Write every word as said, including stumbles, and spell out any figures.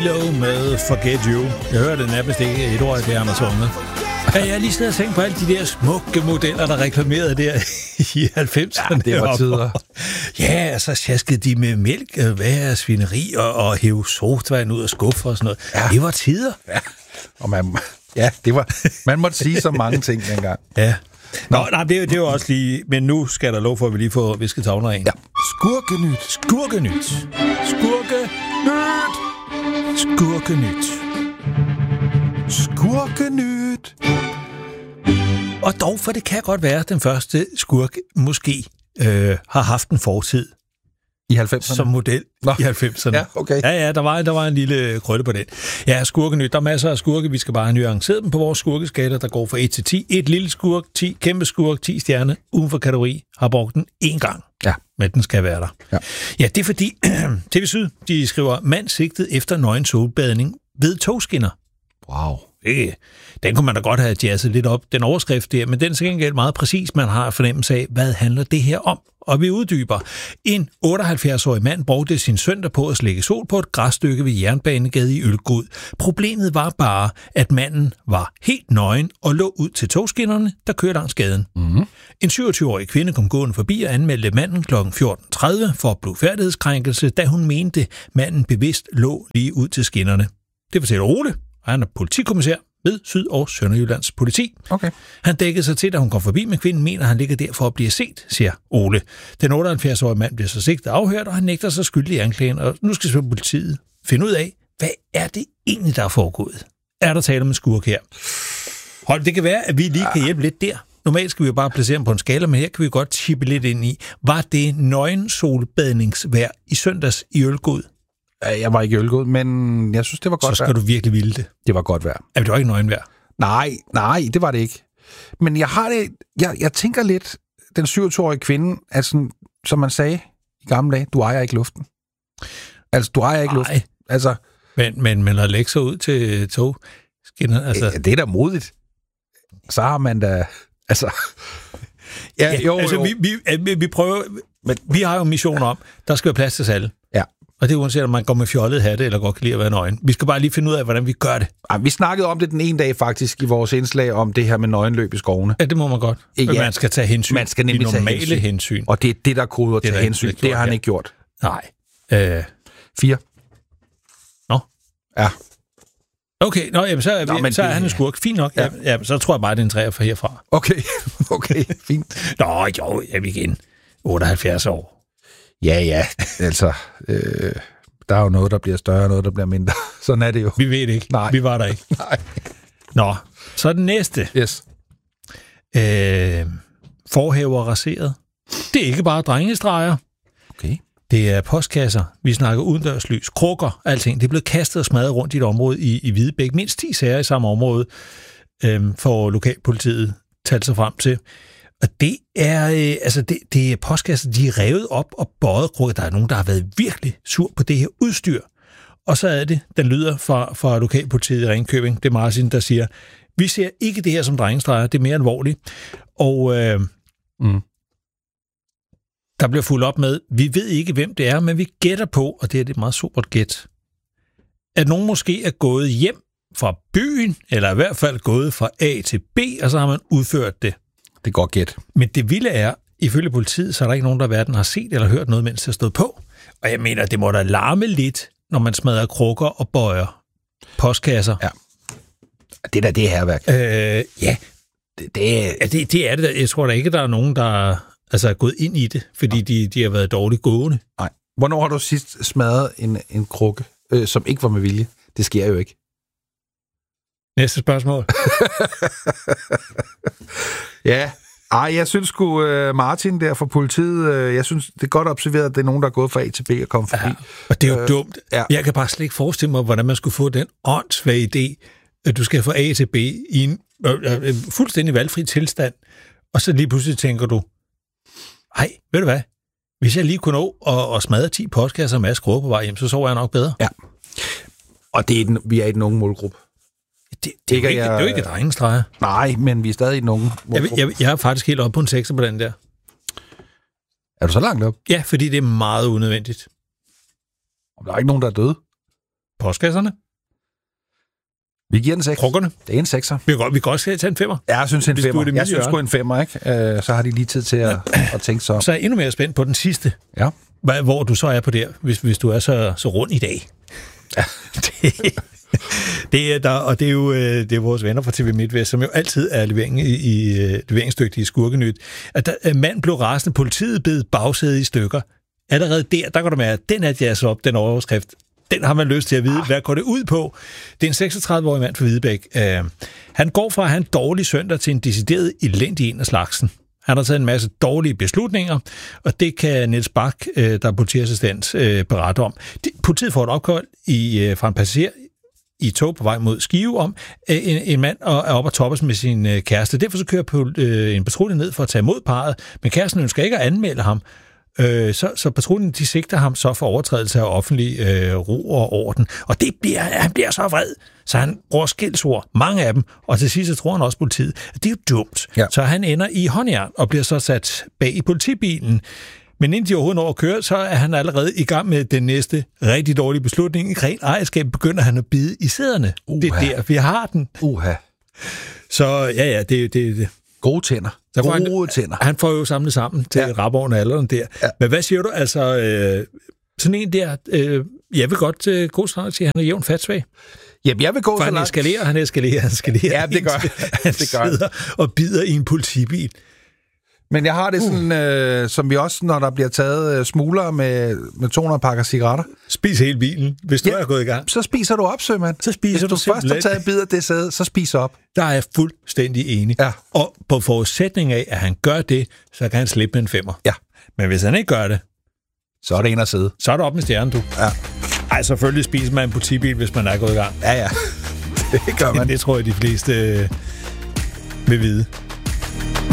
Lilo med Forget You. Jeg hører det nærmest ikke et ord af det, han har sunget. Ja, jeg har lige siddet og tænkt på alle de der smukke modeller, der reklamerede der i halvfemserne. Ja, det var tider. Ja, så sjaskede de med mælk, hvad svineri og, og hæve sodavand ud af skuffer og sådan noget. Ja. Det var tider. Ja, og man, ja, det var, man måtte sige så mange ting dengang. Ja. Nå, nej, det, det var også lige... Men nu skal der lov for, at vi lige får visket tavler ind. Ja. Skurkenyt. Skurkenyt. Skurkenyt. Skurkenyt. Skurkenyt. Og dog, for det kan godt være, at den første skurk måske øh, har haft en fortid. I halvfemserne? Som model Nå. i halvfemserne. Ja, okay. Ja, ja, der var, der var en lille krølle på den. Ja, skurkenyt. Der er masser af skurke. Vi skal bare have nuanceret dem på vores skurkeskala, der går fra et til ti. Et lille skurk, ti kæmpe skurk, ti stjerne. Uden for kategori. Har brugt den én gang. Ja. Men den skal være der. Ja, ja det er fordi T V Syd, de skriver, mand sigtet efter nøgen solbadning ved togskinner. Wow. Det, den kunne man da godt have jazzet lidt op, den overskrift der, men den er så gengæld meget præcis, man har fornemmelse af, hvad handler det her om? Og vi uddyber. En otteoghalvfjerds-årig mand brugte sin søndag på at slække sol på et græsstykke ved Jernbanegade i Ølgod. Problemet var bare, at manden var helt nøgen og lå ud til togskinnerne, der kørte langs gaden. Mm-hmm. En syvogtyve-årig kvinde kom gående forbi og anmeldte manden klokken fjorten tredive for blufærdighedskrænkelse, da hun mente, manden bevidst lå lige ud til skinnerne. Det fortæller Ole, og han er politikommissær ved Syd- og Sønderjyllands politi. Okay. Han dækkede sig til, da hun kom forbi, men kvinden mener, han ligger der for at blive set, siger Ole. Den otteoghalvfjerds-årige mand bliver så sigtet afhørt, og han nægter sig skyldig i anklagen, og nu skal så politiet finde ud af, hvad er det egentlig, der er foregået? Er der tale om en skurk her? Hold, det kan være, at vi lige kan hjælpe lidt der. Normalt skal vi jo bare placere dem på en skala, men her kan vi godt chippe lidt ind i. Var det nøgen solbadningsvejr i søndags i Ølgod? Jeg var ikke i Ølgod, men jeg synes, det var godt vejr. Så skal vejr. Du virkelig ville det. Det var godt vejr. Ja, det var ikke nøgenvejr. Nej, nej, det var det ikke. Men jeg har det, jeg, jeg tænker lidt, den syvogtyve-årige kvinde, altså, som man sagde i gamle dage, du ejer ikke luften. Altså, du ejer ikke Ej. luften. Altså, men, men, men at lægge sig ud til togskinner, altså... Det er da modigt. Så har man da... Altså... Ja, ja jo, altså, jo. Vi, vi, vi prøver... Men vi har jo en mission om, der skal være plads til alle. Ja. Og det er uanset, om man går med fjollet hatte, eller godt kan lide at være nøgen. Vi skal bare lige finde ud af, hvordan vi gør det. Ja, vi snakkede om det den ene dag faktisk i vores indslag om det her med nøgenløb i skovene. Ja, det må man godt. Men ja, man skal tage hensyn. Man skal nemlig de normale tage hensyn. hensyn. Og det er det, der koder til hensyn. Det, det har han ikke gjort. Nej. Øh. Fire. Nå. Ja. Okay, nå, jamen, så, er, nå, vi, så er han en skurk. Fint nok. Ja. Ja, så tror jeg bare, det er en træer for herfra. Okay, okay, fint. Nå, jo, er vi igen. otteoghalvfjerds år. Ja, ja, altså... Øh... Der er jo noget, der bliver større, og noget, der bliver mindre. Sådan er det jo. Vi ved det ikke. Nej. Vi var der ikke. Nej. Nå, så den næste. Yes. Øh, forhæver raseret. Det er ikke bare drengestreger. Okay. Det er postkasser. Vi snakker udendørslys, krukker, alting. Det er blevet kastet og smadret rundt i et område i, i Hvidebæk. Mindst ti sager i samme område øh, for lokalpolitiet talt sig frem til. Og det er, øh, altså det, det er postkasser, de er revet op og bøjet krukker. Der er nogen, der har været virkelig sur på det her udstyr. Og så er det, den lyder fra, fra lokalpolitiet i Ringkøbing, det er Martin, der siger, vi ser ikke det her som drengestreger, det er mere alvorligt. Og øh, mm. der bliver fuldt op med, vi ved ikke, hvem det er, men vi gætter på, og det er et meget supert gæt, at nogen måske er gået hjem fra byen, eller i hvert fald gået fra A til B, og så har man udført det. Det er godt gæt. Men det vilde er, ifølge politiet, så er der ikke nogen, der hverken har set eller hørt noget, mens det har stået på. Og jeg mener, det må da larme lidt, når man smadrer krukker og bøjer postkasser. Ja. Det er da det herværk. Øh, ja. Det, det, er... ja det, det er det. Jeg tror da ikke, der er nogen, der altså, er gået ind i det, fordi de, de har været dårligt gående. Nej. Hvornår har du sidst smadret en, en krukke, øh, som ikke var med vilje? Det sker jo ikke. Næste spørgsmål. Ja. Ej, jeg synes sgu, uh, Martin der fra politiet, uh, jeg synes, det er godt observeret, at det er nogen, der er gået fra A til B og kommet forbi. Ja, og det er jo uh, dumt. Ja. Jeg kan bare slet ikke forestille mig, hvordan man skulle få den åndssvage idé, at du skal fra A til B i en uh, fuldstændig valgfri tilstand, og så lige pludselig tænker du, ej, ved du hvad, hvis jeg lige kunne nå at, at smadre ti postkasser og masse skruer på vej hjem, så sover jeg nok bedre. Ja, og det er den, vi er i den unge målgruppe. Det, det, er ikke, jeg, det er jo ikke et drengestreger. Nej, men vi er stadig i den unge målgruppe. Jeg, jeg, jeg er faktisk helt oppe på en sekser på den der. Er du så langt op? Ja, fordi det er meget unødvendigt. Der er ikke nogen, der er døde? Postkasserne. Vi giver den seks. Krukkerne. Det er en sekser. Vi kan godt, vi kan også tage en femmer. Ja, jeg synes en Hvis femmer. det Jeg synes sgu en femmer, ikke? Øh, så har de lige tid til at, at tænke så. Så er jeg endnu mere spændt på den sidste. Ja. Hvor du så er på der, hvis, hvis du er så, så rund i dag. Ja. det, det er der, og det er jo det er vores venner fra T V MidtVest, som jo altid er levering i, i leveringsdygtige Skurkenyt. At der, at mand blev rasende, politiet bed bagsædet i stykker. Allerede der, der går der med, at den er jazz op, den overskrift. Den har man lyst til at vide, hvad går det ud på? Det er en seksogtredive-årig mand fra Hvidebæk. Uh, han går fra at have en dårlig søndag til en decideret elendig en af slagsen. Han har taget en masse dårlige beslutninger, og det kan Niels Bak, der er politiassistent, berette om. Politiet får et opkald i, fra en passager i tog på vej mod Skive om, en, en mand er oppe og toppes med sin kæreste. Derfor så kører en patrulje ned for at tage imod parret, men kæresten ønsker ikke at anmelde ham. Så, så patruljen, de sigter ham så for overtrædelse af offentlig øh, ro og orden. Og det bliver, han bliver så vred, så han bruger skældsord, mange af dem, og til sidst så tror han også politiet. Det er jo dumt. Ja. Så han ender i håndjern og bliver så sat bag i politibilen. Men inden de overhovedet når at køre, så er han allerede i gang med den næste rigtig dårlige beslutning. I rent ejerskab begynder han at bide i sæderne. Uh-ha. Det er der, vi har den. Uha. Så ja, ja, det er det, det. Gode tænder. Gode han, tænder. Han får jo samlet sammen til ja. Rapåren og alderen der. Ja. Men hvad siger du? Altså, øh, sådan en der, øh, jeg vil godt øh, gå så langt til, at han er jævn fatsvag. Jamen, jeg vil gå For så han langt. eskalerer, han eskalerer, han eskalerer. Ja, det gør han. det gør sidder og bider i en politibil. Men jeg har det sådan, uh. øh, som vi også, når der bliver taget uh, smugler med, med to hundrede pakker cigaretter. Spis hele bilen, hvis du ja, er gået i gang. Så spiser du op, sømand. Så spiser hvis du, du først har taget en bid af det sæde, så spiser op. Der er jeg fuldstændig enig. Ja. Og på forudsætning af, at han gør det, så kan han slippe med en femmer. Ja. Men hvis han ikke gør det, så er det en at sidde. Så er det op med stjernen, du. Ja. Ej, selvfølgelig spiser man en politibil, hvis man er gået i gang. Ja, ja. Det gør man. Det tror jeg, de fleste øh, vil vide.